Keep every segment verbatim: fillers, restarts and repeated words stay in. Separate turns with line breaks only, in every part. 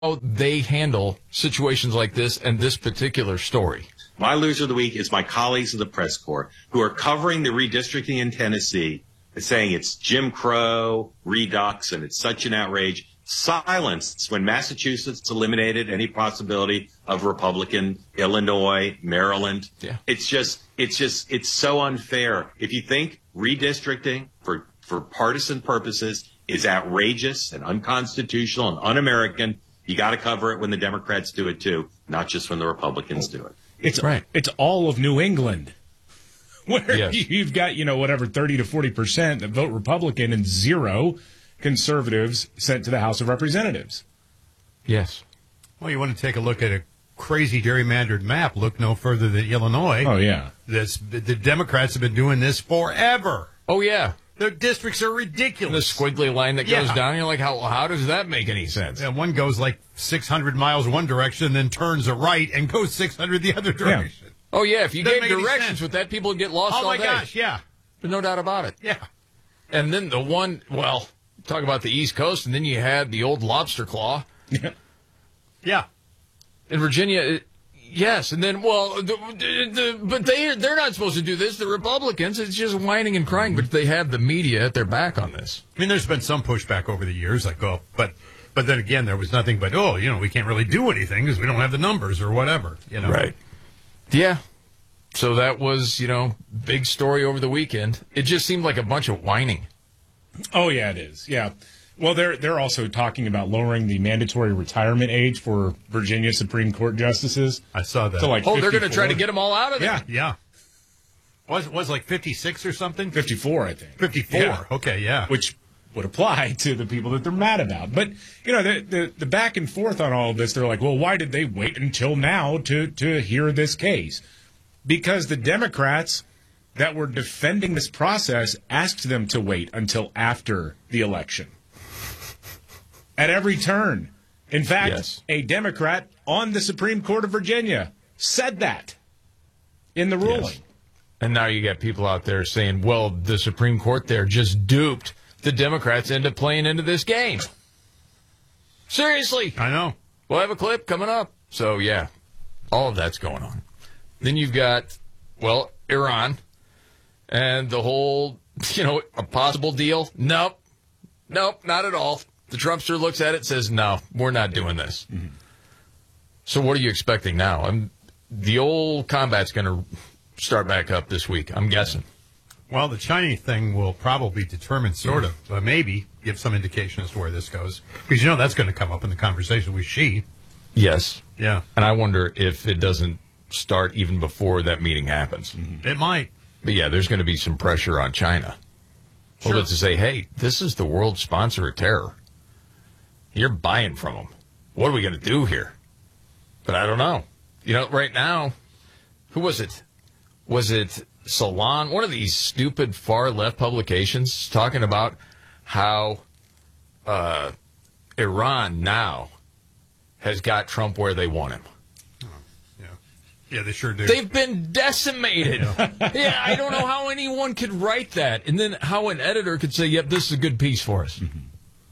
they handle situations like this and this particular story.
My loser of the week is my colleagues in the press corps who are covering the redistricting in Tennessee and saying it's Jim Crow, Redux, and it's such an outrage. Silence when Massachusetts eliminated any possibility of Republican, Illinois, Maryland.
Yeah.
It's just, it's just, it's so unfair. If you think redistricting for, for partisan purposes is outrageous and unconstitutional and un-American, you got to cover it when the Democrats do it too, not just when the Republicans do it.
It's
right.
It's all of New England, where
Yes.
you've got, you know, whatever thirty to forty percent that vote Republican and zero conservatives sent to the House of Representatives.
Yes.
Well, you want to take a look at a crazy gerrymandered map. Look no further than Illinois.
Oh yeah,
This the, the Democrats have been doing this forever.
Oh, yeah.
Their districts are
The
ridiculous.
squiggly line that goes
Yeah.
down, you're like, how how does that make any sense?
And one goes like six hundred miles one direction, then turns a right and goes six hundred the other direction.
Oh, yeah, if you
Doesn't
gave
make any
directions
sense.
with that, people would get lost
Oh,
all
my
day.
gosh, yeah.
There's no doubt about it.
Yeah.
And then the one, well, talk about the East Coast, and then you had the old lobster claw.
Yeah.
In Virginia, it, yes, and then, well, the, the, but they, they're not supposed to do this. The Republicans, it's just whining and crying, but they have the media at their back on this.
I mean, there's been some pushback over the years, like, oh, but but then again, there was nothing but, oh, you know, we can't really do anything because we don't have the numbers or whatever, you know.
Right. Yeah. So that was, you know, big story over the weekend. It just seemed like a bunch of whining.
oh yeah, it is. Yeah. Well, they're they're also talking about lowering the mandatory retirement age for Virginia Supreme Court justices
I saw that.
to like
Oh, they're going to
fifty-four.
try to get them all out of there?
Yeah,
Yeah. Was was like fifty-six or something?
fifty-four, I think.
fifty-four.
Yeah.
Okay, yeah.
Which would apply to the people that they're mad about. But, you know, the, the, the back and forth on all of this, they're like, well, why did they wait until now to, to hear this case? Because the Democrats that were defending this process asked them to wait until after the election. At every turn. In fact,
Yes.
a Democrat on the Supreme Court of Virginia said that in the ruling.
Yes. And now you got people out there saying, well, the Supreme Court there just duped the Democrats into playing into this game. Seriously.
I know.
We'll have a clip coming up. So, yeah, all of that's going on. Then you've got, well, Iran and the whole, you know, a possible deal. Nope. Nope, not at all. The Trumpster looks at it and says, no, we're not doing this. Mm-hmm. So what are you expecting now? I'm, the old combat's going to start back up this week, I'm guessing.
Well, the Chinese thing will probably determine, sort of, but maybe give some indication as to where this goes. Because, you know, that's going to come up in the conversation with Xi.
Yes.
Yeah.
And I wonder if it doesn't start even before that meeting happens.
Mm-hmm. It might.
But, yeah, there's going to be some pressure on China.
Sure.
Well, to say, hey, this is the world sponsor of terror. You're buying from them. What are we going to do here? But I don't know. You know, right now, who was it? Was it Salon? One of these stupid far-left publications talking about how uh, Iran now has got Trump where they want him.
Yeah. Yeah, they sure do.
They've been decimated.
Yeah.
Yeah, I don't know how anyone could write that. And then how an editor could say, yep, this is a good piece for us. Mm-hmm.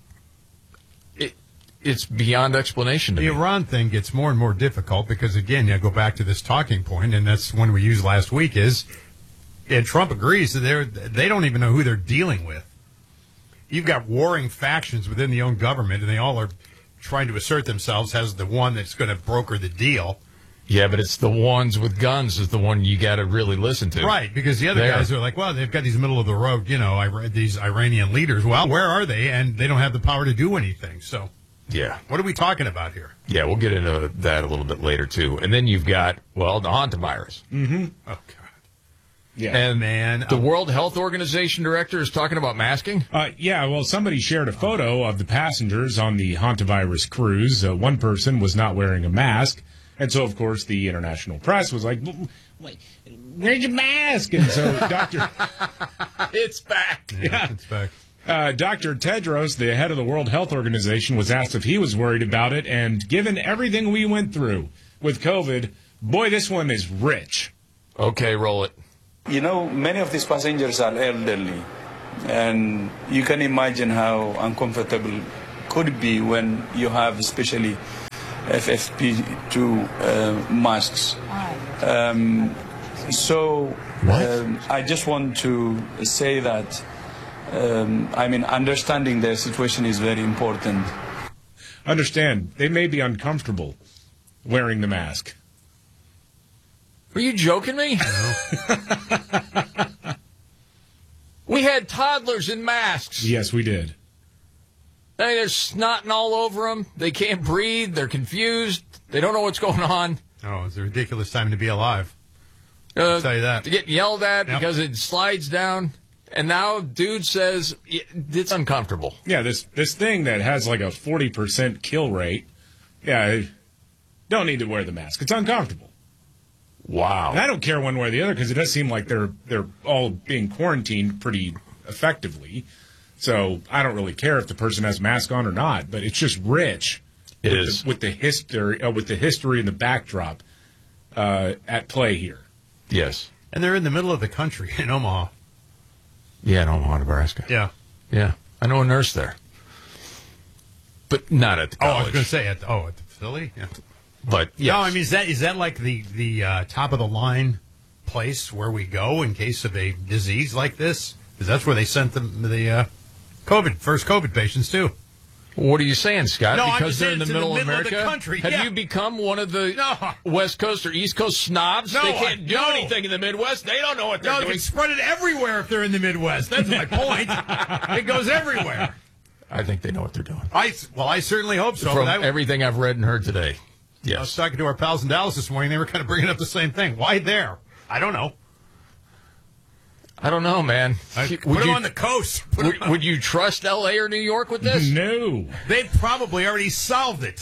It, it's beyond explanation to
The
me.
Iran thing gets more and more difficult because, again, you go back to this talking point, and that's one we used last week, is, and Trump agrees that they're, they don't even know who they're dealing with. You've got warring factions within the own government, and they all are trying to assert themselves as the one that's going to broker the deal.
Yeah, but it's the ones with guns is the one you got to really listen to.
Right, because the other
There.
guys are like, well, they've got these middle-of-the-road, you know, Ira- these Iranian leaders. Well, where are they? And they don't have the power to do anything. So
Yeah.
what are we talking about here?
Yeah, we'll get into that a little bit later, too. And then you've got, well, the hantavirus.
Mm-hmm.
Oh, God.
Yeah.
And
man,
the
um,
World Health Organization director is talking about masking.
Uh, yeah, well, somebody shared a photo of the passengers on the hantavirus cruise. Uh, one person was not wearing a mask. And so, of course, the international press was like, wait, where's your mask? And so Doctor
It's back.
Yeah, it's back.
Uh, Doctor Tedros, the head of the World Health Organization, was asked if he was worried about it. And given everything we went through with COVID, boy, this one is rich.
Okay, roll it.
You know, many of these passengers are elderly, and you can imagine how uncomfortable it could be when you have especially F F P two uh, masks. Um, so um, I just want to say that, um, I mean, understanding the situation is very important.
Understand, they may be uncomfortable wearing the mask.
Are you joking me? We had toddlers in masks.
Yes, we did.
I mean, they're snotting all over them. They can't breathe. They're confused. They don't know what's going on.
Oh, it's a ridiculous time to be alive.
Uh,
I'll tell you that.
To get yelled at
Yep.
because it slides down. And now dude says it's uncomfortable.
Yeah, this this thing that has like a forty percent kill rate, yeah, don't need to wear the mask. It's uncomfortable.
Wow.
And I don't care one way or the other because it does seem like they're they're all being quarantined pretty effectively. So I don't really care if the person has a mask on or not. But it's just rich.
It
with
is.
the, with the history uh, with the history and the backdrop uh, at play here.
Yes.
And they're in the middle of the country in Omaha.
Yeah, in Omaha, Nebraska.
Yeah.
Yeah. I know a nurse there. But not at the
Oh,
college.
I was going to say, at the, oh, at the facility? Yeah.
But, yes.
No, I mean, is that is that like the, the uh, top of the line place where we go in case of a disease like this? Because that's where they sent them the uh, COVID, first COVID patients, too.
What are you saying, Scott?
No, I'm
because
just
they're
saying
in the
it's in the
middle of
middle of the
America?
country,
Have
yeah.
you become one of the
No.
West Coast or East Coast snobs?
No,
they can't
I-
do
no.
anything in the Midwest. They don't know what they're
No, they
doing.
can spread it everywhere if they're in the Midwest. That's my point. It goes everywhere.
I think they know what they're doing.
I, well, I certainly hope so.
From
but I,
everything I've read and heard today.
I was
Yes.
talking to our pals in Dallas this morning. They were kind of bringing up the same thing. Why there? I don't know.
I don't know, man.
I,
Would
put them
you-
on the coast. Put 'em
Would,
on-
would you trust L A or New York with this?
No.
They've probably already solved it.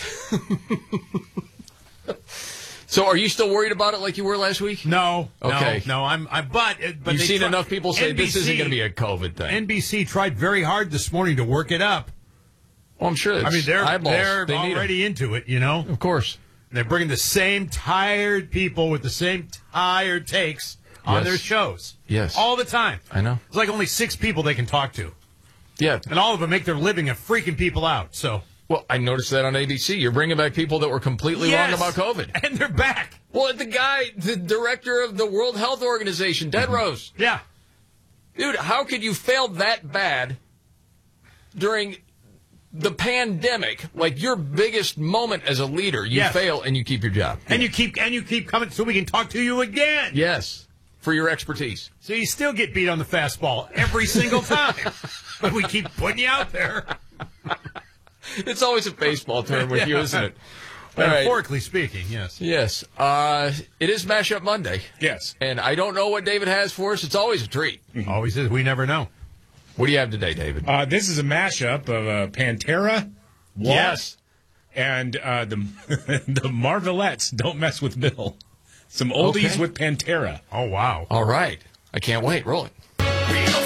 So are you still worried about it like you were last week?
No.
Okay.
No, no I'm. I, but but
You've
they
seen
tri-
enough people say
N B C,
this isn't going to be a COVID thing.
N B C tried very hard this morning to work it up.
well, I'm sure it's
I mean, they're
eyeballs.
they're
They need 'em.
already into it. You know,
Of course.
they're bringing the same tired people with the same tired takes on
Yes.
their shows.
Yes.
all the time.
I know.
It's like only six people they can talk to,
Yeah.
and all of them make their living at freaking people out. So
Well, I noticed that on A B C. You're bringing back people that were completely
Yes.
wrong about COVID.
and they're back.
Well, the guy, the director of the World Health Organization, Tedros.
Yeah.
Dude, how could you fail that bad during the pandemic? Like your biggest moment as a leader, you
Yes.
fail and you keep your job.
And you keep and you keep coming so we can talk to you again.
Yes, for your expertise.
So you still get beat on the fastball every single time. But we keep putting you out there.
It's always a baseball term with you,
Yeah.
isn't it? All right.
Metaphorically speaking, yes.
Yes. Uh, it is Mashup Monday.
Yes.
And I don't know what David has for us. It's always a treat.
Always is. We never know.
What do you have today, David?
Uh, this is a mashup of uh, Pantera, Walt,
Yes.
and uh, the the Marvelettes. Don't mess with Bill. Some oldies
Okay.
with Pantera.
Oh, wow.
All right. I can't wait. Roll it.
Real